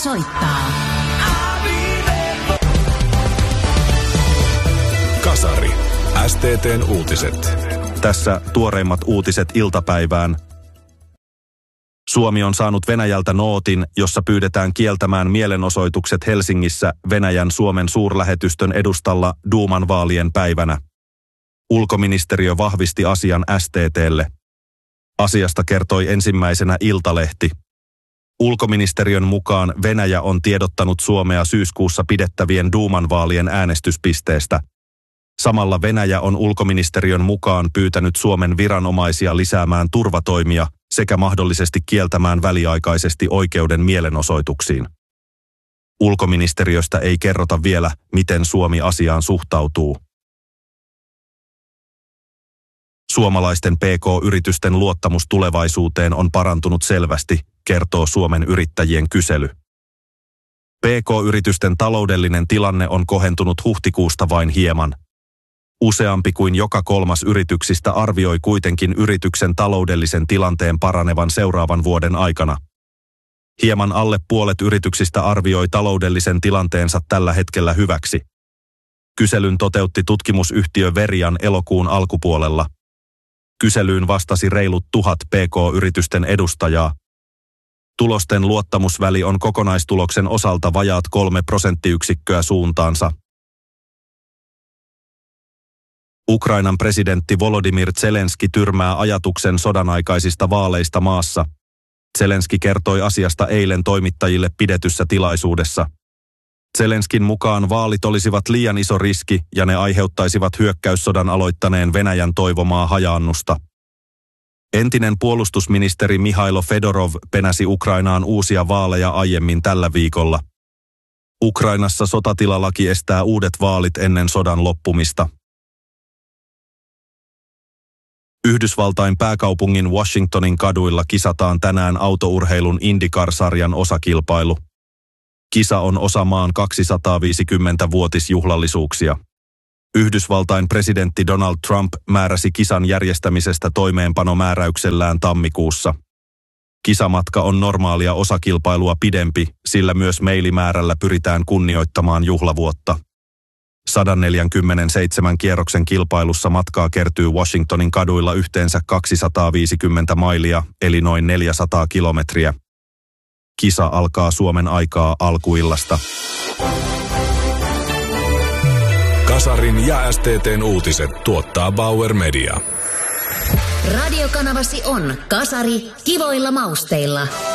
soittaa. Kasari. STT:n uutiset. Tässä tuoreimmat uutiset iltapäivään. Suomi on saanut Venäjältä nootin, jossa pyydetään kieltämään mielenosoitukset Helsingissä Venäjän Suomen suurlähetystön edustalla Duuman vaalien päivänä. Ulkoministeriö vahvisti asian STT:lle. Asiasta kertoi ensimmäisenä Iltalehti. Ulkoministeriön mukaan Venäjä on tiedottanut Suomea syyskuussa pidettävien Duuman vaalien äänestyspisteestä. Samalla Venäjä on ulkoministeriön mukaan pyytänyt Suomen viranomaisia lisäämään turvatoimia sekä mahdollisesti kieltämään väliaikaisesti oikeuden mielenosoituksiin. Ulkoministeriöstä ei kerrota vielä, miten Suomi asiaan suhtautuu. Suomalaisten PK-yritysten luottamus tulevaisuuteen on parantunut selvästi, kertoo Suomen Yrittäjien kysely. PK-yritysten taloudellinen tilanne on kohentunut huhtikuusta vain hieman. Useampi kuin joka kolmas yrityksistä arvioi kuitenkin yrityksen taloudellisen tilanteen paranevan seuraavan vuoden aikana. Hieman alle puolet yrityksistä arvioi taloudellisen tilanteensa tällä hetkellä hyväksi. Kyselyn toteutti tutkimusyhtiö Verian elokuun alkupuolella. Kyselyyn vastasi reilut 1000 PK-yritysten edustajaa. Tulosten luottamusväli on kokonaistuloksen osalta vajaat 3 prosenttiyksikköä suuntaansa. Ukrainan presidentti Volodymyr Zelenski tyrmää ajatuksen sodanaikaisista vaaleista maassa. Zelenski kertoi asiasta eilen toimittajille pidetyssä tilaisuudessa. Zelenskin mukaan vaalit olisivat liian iso riski ja ne aiheuttaisivat hyökkäyssodan aloittaneen Venäjän toivomaa hajaannusta. Entinen puolustusministeri Mihailo Fedorov penäsi Ukrainaan uusia vaaleja aiemmin tällä viikolla. Ukrainassa sotatilalaki estää uudet vaalit ennen sodan loppumista. Yhdysvaltain pääkaupungin Washingtonin kaduilla kisataan tänään autourheilun IndyCar-sarjan osakilpailu. Kisa on osa maan 250-vuotisjuhlallisuuksia. Yhdysvaltain presidentti Donald Trump määräsi kisan järjestämisestä toimeenpanomääräyksellään tammikuussa. Kisamatka on normaalia osakilpailua pidempi, sillä myös mailimäärällä pyritään kunnioittamaan juhlavuotta. 147 kierroksen kilpailussa matkaa kertyy Washingtonin kaduilla yhteensä 250 mailia, eli noin 400 kilometriä. Kisa alkaa Suomen aikaa alkuillasta. Kasarin ja STT:n uutiset tuottaa Bauer Media. Radiokanavasi on Kasari kivoilla mausteilla.